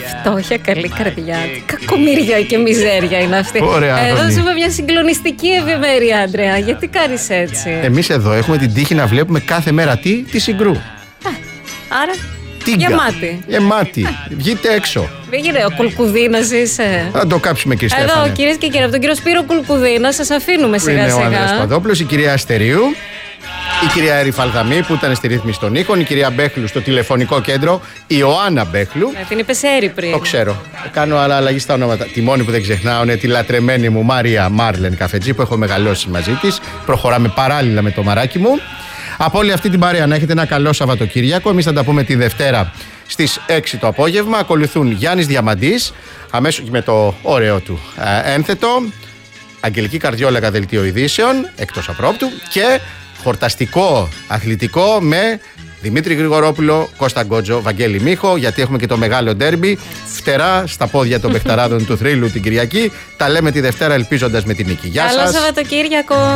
Φτώχεια, καλή καρδιά. Κακομοίρια και μιζέρια είναι αυτή. Εδώ ζούμε μια συγκλονιστική ευημερία, Αντρέα. Γιατί κάνεις έτσι? Εμείς εδώ έχουμε την τύχη να βλέπουμε κάθε μέρα τη Συγκρού. Άρα. Γεμάτη. Βγείτε έξω. Πήγαινε, ο Κουλκουδίνας είσαι. Θα το κάψουμε και Στέφανε. Εδώ, κυρίες και κύριοι, από τον κύριο Σπύρο Κουλκουδίνα, σας αφήνουμε σιγά-σιγά. Είναι ο Ανδρέας Παδόπουλος, η κυρία Αστερίου, η κυρία Ερυφαλδαμή που ήταν στη ρύθμιση των ήχων, η κυρία Μπέχλου στο τηλεφωνικό κέντρο, η Ιωάννα Μπέχλου. Την είπε Έρη πριν. Το ξέρω. Κάνω αλλαγή στα ονόματα. Τη μόνη που δεν ξεχνάω είναι τη λατρεμένη μου Μάρια Μάρλεν Καφετζή που έχω μεγαλώσει μαζί της. Προχωράμε παράλληλα με το μαράκι μου. Από όλη αυτή την παρέα να έχετε ένα καλό Σαββατοκύριακο. Εμείς θα τα πούμε τη Δευτέρα στις 6 το απόγευμα. Ακολουθούν Γιάννης Διαμαντής, αμέσως με το ωραίο του ένθετο, Αγγελική Καρδιόλαγα δελτίο ειδήσεων, εκτός απρόπτου, και χορταστικό αθλητικό με Δημήτρη Γρηγορόπουλο, Κώστα Γκότζο, Βαγγέλη Μίχο, γιατί έχουμε και το μεγάλο ντέρμπι. Φτερά στα πόδια των παιχταράδων του θρύλου την Κυριακή. Τα λέμε τη Δευτέρα, ελπίζοντας με την νίκη. Γεια σας. Καλό Σαββατοκύριακο.